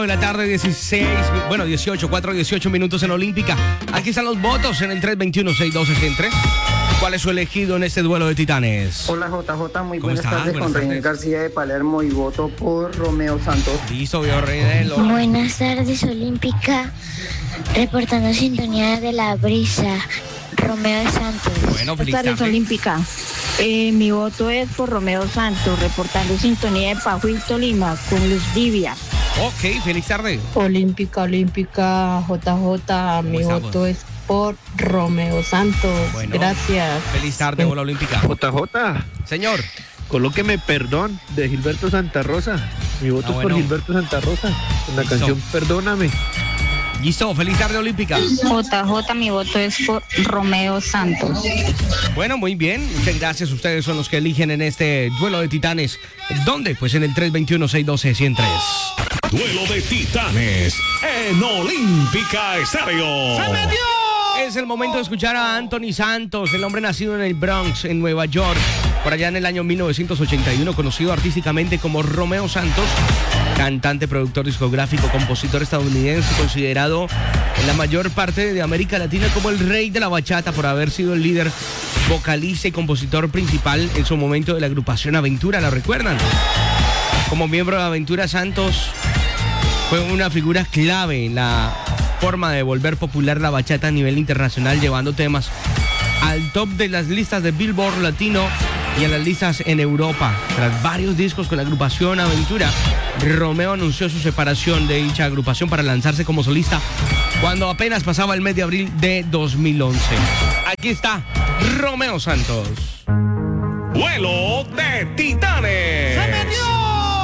De la tarde, 18 minutos en Olímpica. Aquí están los votos en el 321-612-103. ¿Cuál es su elegido en este duelo de titanes? Hola JJ, muy buenas estás? tardes, con René García de Palermo y voto por Romeo Santos. Listo, viejo René. Buenas tardes, Olímpica. Reportando sintonía de la brisa, Romeo Santos. Bueno, feliz Buenas tardes, tarde. Olímpica. Mi voto es por Romeo Santos, reportando sintonía de Pajuil, Tolima, con Luz Divia. Ok, feliz tarde. Olímpica, JJ, mi estamos? voto es por Romeo Santos. Bueno. Gracias. Feliz tarde, hola Olímpica. JJ, Señor. colóqueme Perdón de Gilberto Santa Rosa. Mi voto es bueno. por Gilberto Santa Rosa, con la Listo. canción Perdóname. Listo, feliz tarde Olímpica. JJ, mi voto es por Romeo Santos. Bueno, muy bien. Muchas gracias. Ustedes son los que eligen en este duelo de titanes. ¿Dónde? Pues en el 321-612-103. Duelo de titanes en Olímpica Estéreo. Es el momento de escuchar a Anthony Santos, el hombre nacido en el Bronx, en Nueva York, por allá en el año 1981, conocido artísticamente como Romeo Santos, cantante, productor discográfico, compositor estadounidense, considerado en la mayor parte de América Latina como el rey de la bachata por haber sido el líder, vocalista y compositor principal en su momento de la agrupación Aventura, ¿la recuerdan? Como miembro de Aventura, Santos fue una figura clave en la forma de volver popular la bachata a nivel internacional, llevando temas al top de las listas de Billboard Latino y a las listas en Europa. Tras varios discos con la agrupación Aventura, Romeo anunció su separación de dicha agrupación para lanzarse como solista cuando apenas pasaba el mes de abril de 2011. Aquí está Romeo Santos. Duelo de titanes.